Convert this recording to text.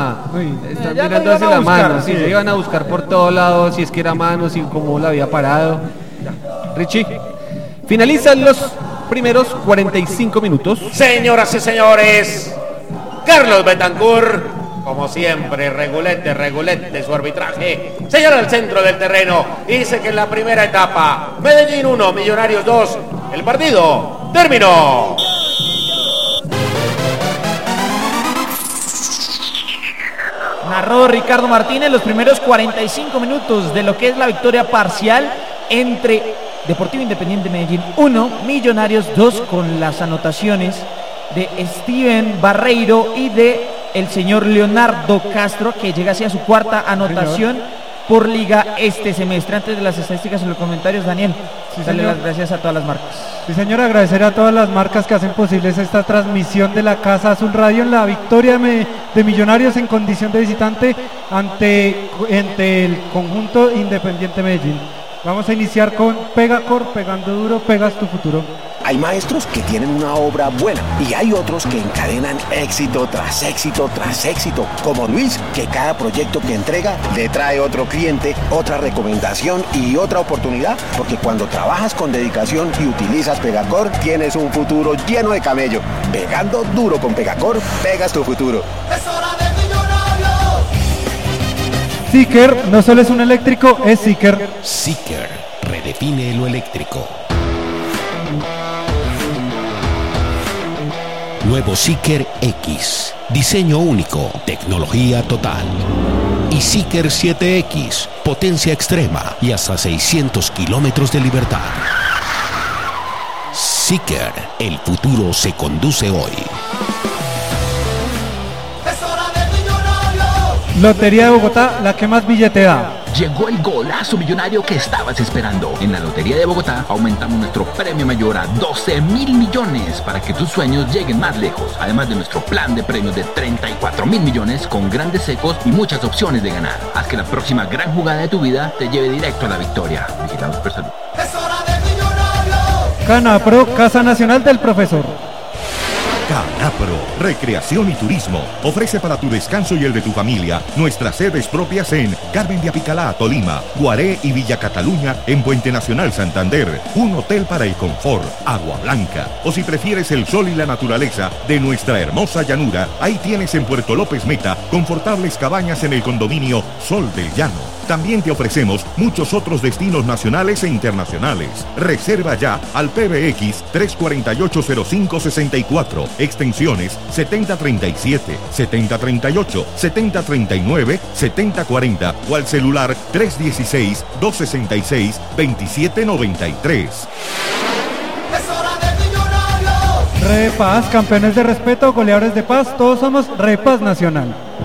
Están Ya lo mirándose iban a la buscar, mano, sí, sí. se iban a buscar por todos lados, si es que era mano, si cómo la había parado. Richie, finalizan los primeros 45 minutos. Señoras y señores, Carlos Betancourt, como siempre, regulete su arbitraje, señala el centro del terreno y dice que en la primera etapa, Medellín 1, Millonarios 2, el partido terminó. Narró Ricardo Martínez los primeros 45 minutos de lo que es la victoria parcial entre Deportivo Independiente Medellín 1, Millonarios 2, con las anotaciones de Steven Barreiro y de el señor Leonardo Castro, que llega hacia su cuarta anotación por liga este semestre. Antes de las estadísticas en los comentarios, Daniel, dale las gracias a todas las marcas. Sí, señor, agradecer a todas las marcas que hacen posibles esta transmisión de la Casa Azul Radio en la victoria de Millonarios en condición de visitante ante el conjunto Independiente Medellín. Vamos a iniciar con Pegacor, pegando duro, pegas tu futuro. Hay maestros que tienen una obra buena y hay otros que encadenan éxito tras éxito tras éxito, como Luis, que cada proyecto que entrega le trae otro cliente, otra recomendación y otra oportunidad, porque cuando trabajas con dedicación y utilizas Pegacor, tienes un futuro lleno de camello. Pegando duro con Pegacor, pegas tu futuro. ¡Es hora de Millonarios! Seeker no solo es un eléctrico, es Seeker. Seeker redefine lo eléctrico. Nuevo Seeker X, diseño único, tecnología total. Y Seeker 7X, potencia extrema y hasta 600 kilómetros de libertad. Seeker, el futuro se conduce hoy. ¡Es hora de Millonarios! Lotería de Bogotá, la que más billete da. Llegó el golazo millonario que estabas esperando. En la Lotería de Bogotá aumentamos nuestro premio mayor a 12.000 millones para que tus sueños lleguen más lejos. Además de nuestro plan de premios de 34.000 millones con grandes secos y muchas opciones de ganar. Haz que la próxima gran jugada de tu vida te lleve directo a la victoria. Vigilado Supersalud. ¡Es hora de Millonarios! Canapro, Casa Nacional del Profesor. Canapro, Recreación y Turismo, ofrece para tu descanso y el de tu familia nuestras sedes propias en Carmen de Apicalá, Tolima, Guaré y Villa Cataluña en Puente Nacional Santander, un hotel para el confort, Agua Blanca, o si prefieres el sol y la naturaleza de nuestra hermosa llanura, ahí tienes en Puerto López Meta confortables cabañas en el condominio Sol del Llano. También te ofrecemos muchos otros destinos nacionales e internacionales. Reserva ya al PBX 3480564, extensiones 7037, 7038, 7039, 7040 o al celular 316-266-2793. ¡Es hora de Millonarios! Repaz, campeones de respeto, goleadores de paz, todos somos Repaz Nacional.